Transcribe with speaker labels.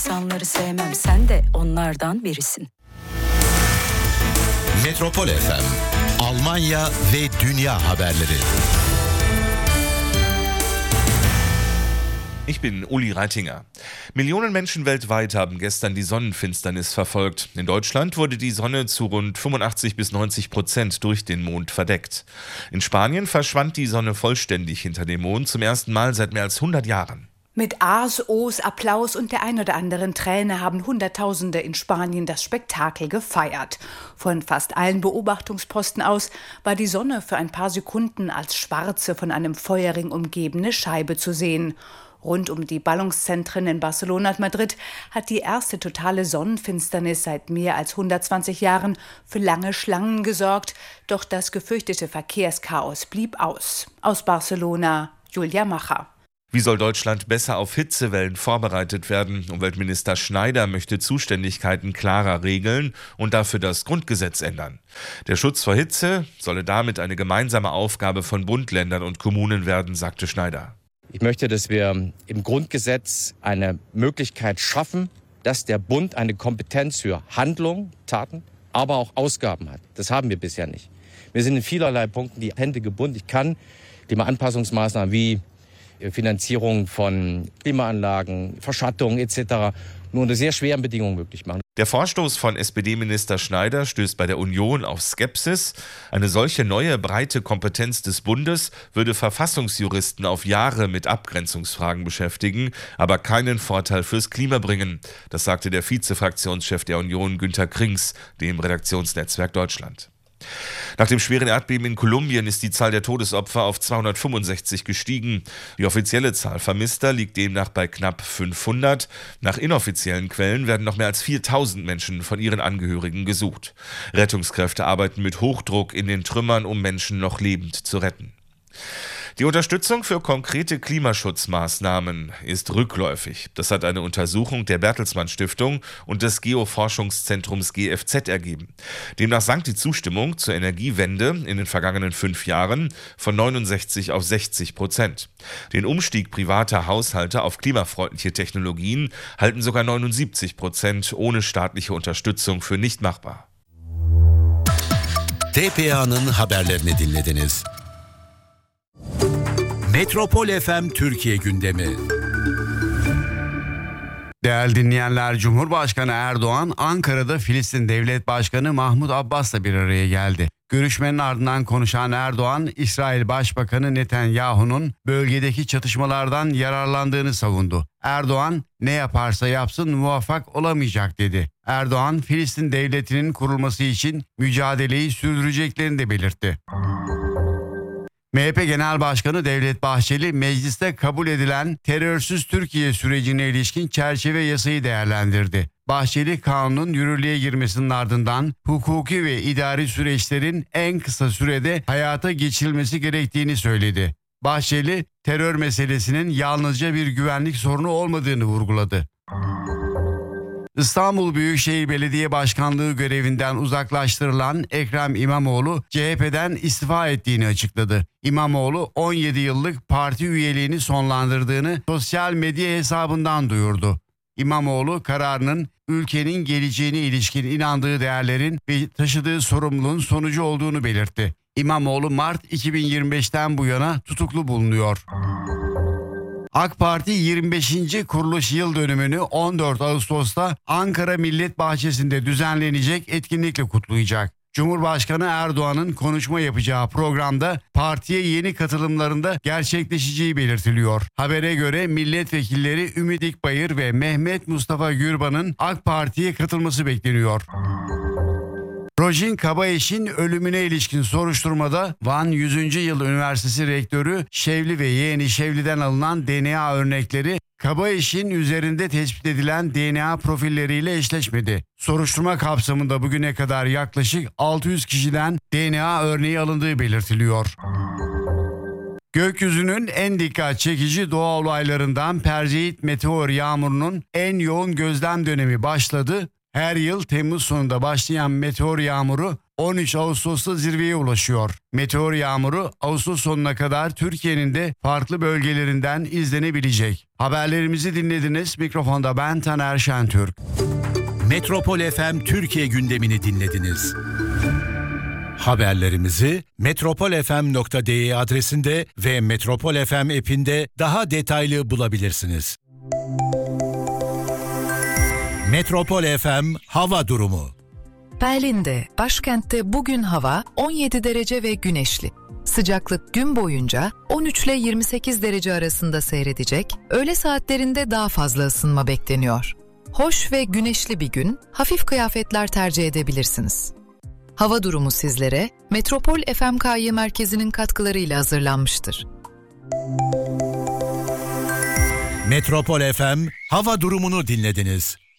Speaker 1: İnsanları sevmem, sen de onlardan birisin.
Speaker 2: Metropol FM, Almanya ve dünya haberleri.
Speaker 3: Ich bin Uli Reitinger. Millionen Menschen weltweit haben gestern die Sonnenfinsternis verfolgt. In Deutschland wurde die Sonne zu rund 85-90% durch den Mond verdeckt. In Spanien verschwand die Sonne vollständig hinter dem Mond zum ersten Mal seit mehr als 100 Jahren.
Speaker 4: Mit A's, O's, Applaus und der ein oder anderen Träne haben Hunderttausende in Spanien das Spektakel gefeiert. Von fast allen Beobachtungsposten aus war die Sonne für ein paar Sekunden als schwarze, von einem Feuerring umgebene Scheibe zu sehen. Rund um die Ballungszentren in Barcelona und Madrid hat die erste totale Sonnenfinsternis seit mehr als 120 Jahren für lange Schlangen gesorgt. Doch das gefürchtete Verkehrschaos blieb aus. Aus Barcelona, Julia Macher.
Speaker 3: Wie soll Deutschland besser auf Hitzewellen vorbereitet werden? Umweltminister Schneider möchte Zuständigkeiten klarer regeln und dafür das Grundgesetz ändern. Der Schutz vor Hitze solle damit eine gemeinsame Aufgabe von Bund, Ländern und Kommunen werden, sagte Schneider.
Speaker 5: Ich möchte, dass wir im Grundgesetz eine Möglichkeit schaffen, dass der Bund eine Kompetenz für Handlung, Taten, aber auch Ausgaben hat. Das haben wir bisher nicht. Wir sind in vielerlei Punkten die Hände gebunden. Ich kann Klimaanpassungsmaßnahmen wie Finanzierung von Klimaanlagen, Verschattung etc. nur unter sehr schweren Bedingungen möglich machen.
Speaker 3: Der Vorstoß von SPD-Minister Schneider stößt bei der Union auf Skepsis. Eine solche neue breite Kompetenz des Bundes würde Verfassungsjuristen auf Jahre mit Abgrenzungsfragen beschäftigen, aber keinen Vorteil fürs Klima bringen. Das sagte der Vize-Fraktionschef der Union Günter Krings, dem Redaktionsnetzwerk Deutschland. Nach dem schweren Erdbeben in Kolumbien ist die Zahl der Todesopfer auf 265 gestiegen. Die offizielle Zahl Vermisster liegt demnach bei knapp 500. Nach inoffiziellen Quellen werden noch mehr als 4000 Menschen von ihren Angehörigen gesucht. Rettungskräfte arbeiten mit Hochdruck in den Trümmern, um Menschen noch lebend zu retten. Die Unterstützung für konkrete Klimaschutzmaßnahmen ist rückläufig. Das hat eine Untersuchung der Bertelsmann Stiftung und des Geoforschungszentrums GFZ ergeben. Demnach sank die Zustimmung zur Energiewende in den vergangenen 5 Jahren von 69 auf 60%. Den Umstieg privater Haushalte auf klimafreundliche Technologien halten sogar 79% ohne staatliche Unterstützung für nicht machbar.
Speaker 2: TPA'nın haberlerini dinlediniz. Metropol FM Türkiye gündemi.
Speaker 6: Değerli dinleyenler, Cumhurbaşkanı Erdoğan Ankara'da Filistin Devlet Başkanı Mahmut Abbas'la bir araya geldi. Görüşmenin ardından konuşan Erdoğan, İsrail Başbakanı Netanyahu'nun bölgedeki çatışmalardan yararlandığını savundu. Erdoğan, ne yaparsa yapsın muvaffak olamayacak dedi. Erdoğan, Filistin Devleti'nin kurulması için mücadeleyi sürdüreceklerini de belirtti. MHP Genel Başkanı Devlet Bahçeli, mecliste kabul edilen terörsüz Türkiye sürecine ilişkin çerçeve yasayı değerlendirdi. Bahçeli, kanunun yürürlüğe girmesinin ardından hukuki ve idari süreçlerin en kısa sürede hayata geçirilmesi gerektiğini söyledi. Bahçeli, terör meselesinin yalnızca bir güvenlik sorunu olmadığını vurguladı. İstanbul Büyükşehir Belediye Başkanlığı görevinden uzaklaştırılan Ekrem İmamoğlu CHP'den istifa ettiğini açıkladı. İmamoğlu 17 yıllık parti üyeliğini sonlandırdığını sosyal medya hesabından duyurdu. İmamoğlu kararının ülkenin geleceğine ilişkin inandığı değerlerin ve taşıdığı sorumluluğun sonucu olduğunu belirtti. İmamoğlu Mart 2025'ten bu yana tutuklu bulunuyor. AK Parti 25. kuruluş yıl dönümünü 14 Ağustos'ta Ankara Millet Bahçesi'nde düzenlenecek etkinlikle kutlayacak. Cumhurbaşkanı Erdoğan'ın konuşma yapacağı programda partiye yeni katılımlarında gerçekleşeceği belirtiliyor. Habere göre milletvekilleri Ümit İkbayır ve Mehmet Mustafa Gürban'ın AK Parti'ye katılması bekleniyor. Rojin Kabaeş'in ölümüne ilişkin soruşturmada Van 100. Yıl Üniversitesi Rektörü Şevli ve yeğeni Şevli'den alınan DNA örnekleri Kabaeş'in üzerinde tespit edilen DNA profilleriyle eşleşmedi. Soruşturma kapsamında bugüne kadar yaklaşık 600 kişiden DNA örneği alındığı belirtiliyor. Gökyüzünün en dikkat çekici doğa olaylarından Perseid meteor yağmurunun en yoğun gözlem dönemi başladı. Her yıl Temmuz sonunda başlayan meteor yağmuru 13 Ağustos'ta zirveye ulaşıyor. Meteor yağmuru Ağustos sonuna kadar Türkiye'nin de farklı bölgelerinden izlenebilecek. Haberlerimizi dinlediniz. Mikrofonda ben Taner Şentürk.
Speaker 2: Metropol FM Türkiye gündemini dinlediniz. Haberlerimizi metropolfm.de adresinde ve Metropol FM app'inde daha detaylı bulabilirsiniz. Metropol FM hava durumu.
Speaker 7: Berlin'de, başkentte bugün hava 17 derece ve güneşli. Sıcaklık gün boyunca 13 ile 28 derece arasında seyredecek, öğle saatlerinde daha fazla ısınma bekleniyor. Hoş ve güneşli bir gün, hafif kıyafetler tercih edebilirsiniz. Hava durumu sizlere Metropol FMKY merkezinin katkılarıyla hazırlanmıştır.
Speaker 2: Metropol FM hava durumunu dinlediniz.